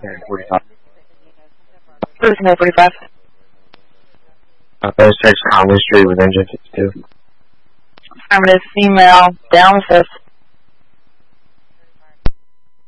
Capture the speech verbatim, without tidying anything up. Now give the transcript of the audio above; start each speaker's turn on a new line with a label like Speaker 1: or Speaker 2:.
Speaker 1: nine forty-five.
Speaker 2: This is nine forty-five.
Speaker 1: Uh, those six Conley Street with engine fifty-two.
Speaker 2: Affirmative, female, down the fifth.